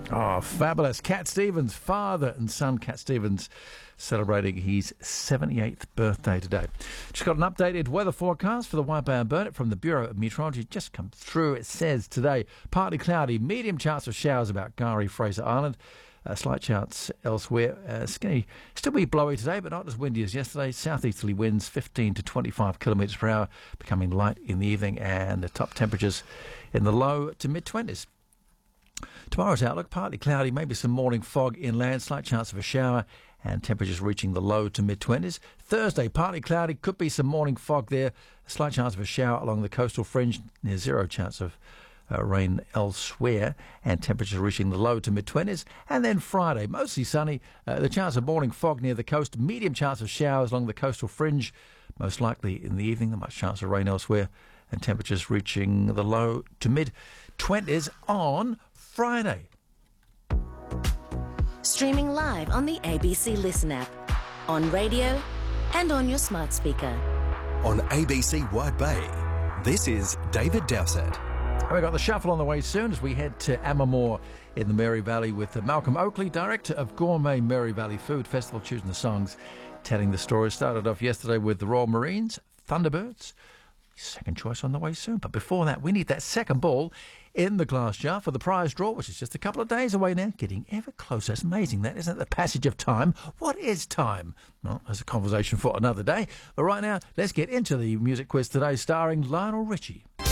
Oh, fabulous. Cat Stevens, father and son Cat Stevens, celebrating his 78th birthday today. Just got an updated weather forecast for the White Bay and Burnett from the Bureau of Meteorology. Just come through. It says today, partly cloudy, medium chance of showers about Gari, Fraser Island. Slight chance elsewhere. It's going to still be blowy today, but not as windy as yesterday. Southeasterly winds 15 to 25 kilometres per hour, becoming light in the evening, and the top temperatures in the low to mid-20s. Tomorrow's outlook, partly cloudy, maybe some morning fog inland, slight chance of a shower, and temperatures reaching the low to mid-20s. Thursday, partly cloudy, could be some morning fog there, a slight chance of a shower along the coastal fringe, near zero chance of rain elsewhere, and temperatures reaching the low to mid-20s. And then Friday, mostly sunny, the chance of morning fog near the coast, medium chance of showers along the coastal fringe, most likely in the evening, not much chance of rain elsewhere, and temperatures reaching the low to mid-20s on Friday. Streaming live on the ABC Listen app, on radio and on your smart speaker. On ABC White Bay, this is David Dowsett. We've got the shuffle on the way soon as we head to Amamore in the Mary Valley with Malcolm Oakley, director of Gourmet Mary Valley Food Festival, choosing the songs, telling the stories. Started off yesterday with the Royal Marines, Thunderbirds. Second choice on the way soon. But before that, we need that second ball in the glass jar for the prize draw, which is just a couple of days away now, getting ever closer. It's amazing, that, isn't it? The passage of time. What is time? Well, that's a conversation for another day. But right now, let's get into the music quiz today, starring Lionel Richie.